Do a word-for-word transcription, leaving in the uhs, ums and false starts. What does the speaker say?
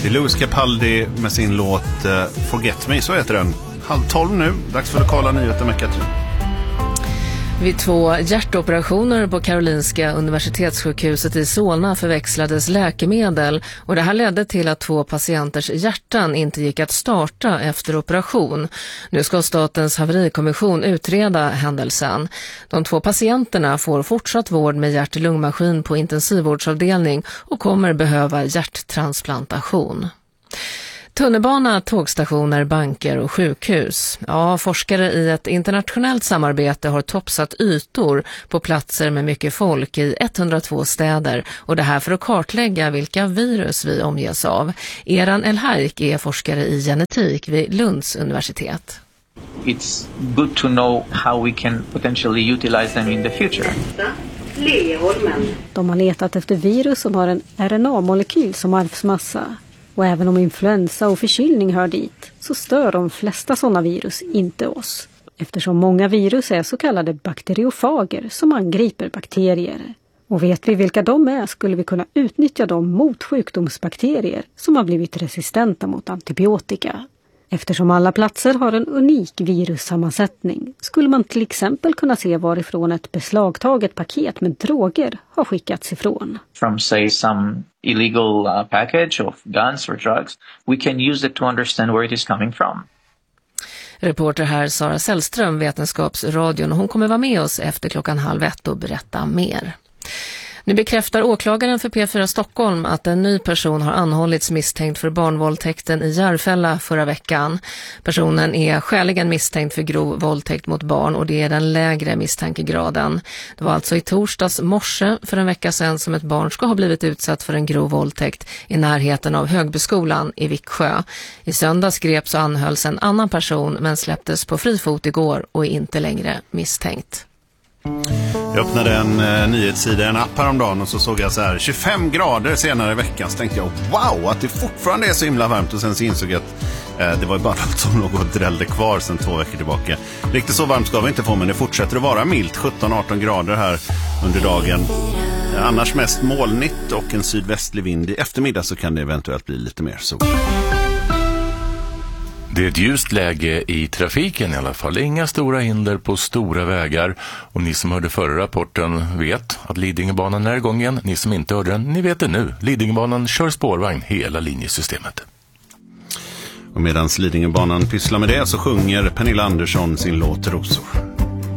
Det är Louis Capaldi med sin låt uh, Forget Me, så heter den. Halv tolv nu, dags för lokala nyheter med Katrin. Vid två hjärtoperationer på Karolinska universitetssjukhuset i Solna förväxlades läkemedel och det här ledde till att två patienters hjärtan inte gick att starta efter operation. Nu ska Statens haverikommission utreda händelsen. De två patienterna får fortsatt vård med hjärt-lungmaskin på intensivvårdsavdelning och kommer behöva hjärttransplantation. Tunnelbana, tågstationer, banker och sjukhus. Ja, forskare i ett internationellt samarbete har topsat ytor på platser med mycket folk i etthundratvå städer och det här för att kartlägga vilka virus vi omges av. Eran Elhaik är forskare i genetik vid Lunds universitet. It's good to know how we can potentially utilize them in the future. De har letat efter virus som har en R N A-molekyl som arvsmassa. Och även om influensa och förkylning hör dit så stör de flesta sådana virus inte oss. Eftersom många virus är så kallade bakteriofager som angriper bakterier. Och vet vi vilka de är skulle vi kunna utnyttja dem mot sjukdomsbakterier som har blivit resistenta mot antibiotika. Eftersom alla platser har en unik virussammansättning skulle man till exempel kunna se varifrån ett beslagtaget paket med droger har skickats ifrån. From say some illegal uh, package of guns or drugs, we can use it to understand where it is coming from. Reporter här Sara Sällström, Vetenskapsradion, och hon kommer vara med oss efter klockan halv ett och berätta mer. Nu bekräftar åklagaren för P fyra Stockholm att en ny person har anhållits misstänkt för barnvåldtäkten i Järfälla förra veckan. Personen är skäligen misstänkt för grov våldtäkt mot barn och det är den lägre misstankegraden. Det var alltså i torsdags morse för en vecka sedan som ett barn ska ha blivit utsatt för en grov våldtäkt i närheten av Högbyskolan i Viksjö. I söndags greps och anhölls en annan person men släpptes på fri fot igår och är inte längre misstänkt. Jag öppnade en eh, nyhetssida, en app häromdagen och så såg jag så här tjugofem grader senare i veckan, så tänkte jag wow, att det fortfarande är så himla varmt, och sen så insåg jag att eh, det var bara något som låg och drällde kvar sedan två veckor tillbaka. Riktigt så varmt ska vi inte få, men det fortsätter att vara milt, sjutton arton grader här under dagen. Eh, annars mest molnigt och en sydvästlig vind. I eftermiddag så kan det eventuellt bli lite mer sol. Det är ett ljust läge i trafiken i alla fall. Inga stora hinder på stora vägar. Och ni som hörde förra rapporten vet att Lidingöbanan är igång igen. Ni som inte hörde den, ni vet det nu. Lidingöbanan kör spårvagn hela linjesystemet. Och medan Lidingöbanan pysslar med det så sjunger Pernilla Andersson sin låt Rosor.